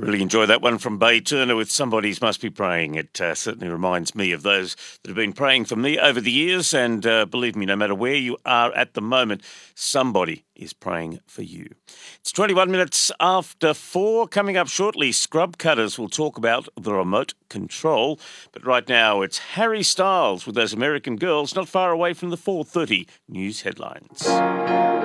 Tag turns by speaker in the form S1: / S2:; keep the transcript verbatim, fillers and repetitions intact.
S1: Really enjoy that one from Bay Turner with Somebody's Must Be Praying. It uh, certainly reminds me of those that have been praying for me over the years. And uh, believe me, no matter where you are at the moment, somebody is praying for you. It's twenty-one minutes after four. Coming up shortly, Scrub Cutters will talk about the remote control. But right now, it's Harry Styles with those American Girls not far away from the four thirty news headlines.